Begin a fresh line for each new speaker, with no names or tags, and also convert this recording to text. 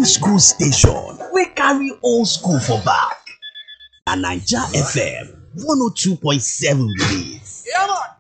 school station wey carry old school for back. Na Naija FM 102.7 be dis.